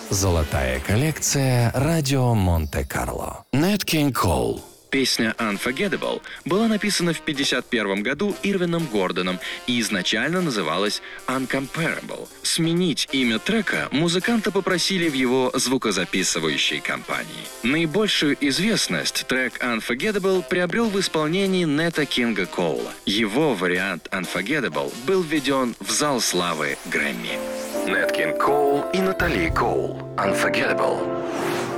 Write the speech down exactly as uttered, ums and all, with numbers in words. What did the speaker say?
Золотая коллекция «Радио Монте-Карло». Нэт Кинг Коул. Песня «Unforgettable» была написана в пятьдесят первом году Ирвином Гордоном и изначально называлась «Uncomparable». Сменить имя трека музыканта попросили в его звукозаписывающей компании. Наибольшую известность трек «Unforgettable» приобрел в исполнении Нэта Кинга Коула. Его вариант «Unforgettable» был введен в зал славы Грэмми. Нэт Кинг Коул и Натали Коул. «Unforgettable».